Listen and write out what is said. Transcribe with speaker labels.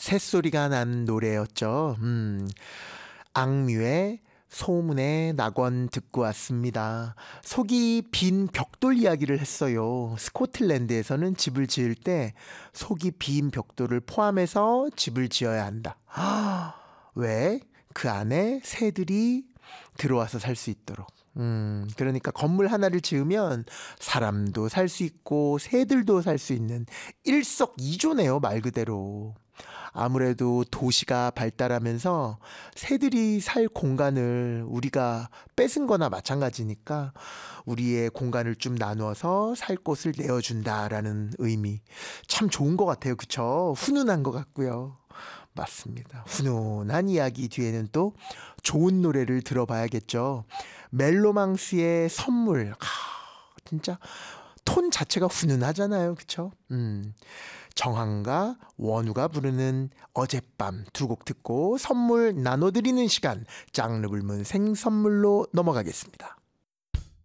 Speaker 1: 새소리가 난 노래였죠. 악뮤의 소문의 낙원 듣고 왔습니다. 속이 빈 벽돌 이야기를 했어요. 스코틀랜드에서는 집을 지을 때 속이 빈 벽돌을 포함해서 집을 지어야 한다. 왜? 그 안에 새들이 들어와서 살 수 있도록. 그러니까 건물 하나를 지으면 사람도 살 수 있고 새들도 살 수 있는 일석이조네요, 말 그대로. 아무래도 도시가 발달하면서 새들이 살 공간을 우리가 뺏은 거나 마찬가지니까 우리의 공간을 좀 나누어서 살 곳을 내어준다라는 의미. 참 좋은 것 같아요. 그쵸? 훈훈한 것 같고요. 맞습니다. 훈훈한 이야기 뒤에는 또 좋은 노래를 들어봐야겠죠. 멜로망스의 선물. 진짜 톤 자체가 훈훈하잖아요. 그쵸? 정한과 원우가 부르는 어젯밤 두 곡 듣고 선물 나눠드리는 시간, 장르 불문 생선물로 넘어가겠습니다.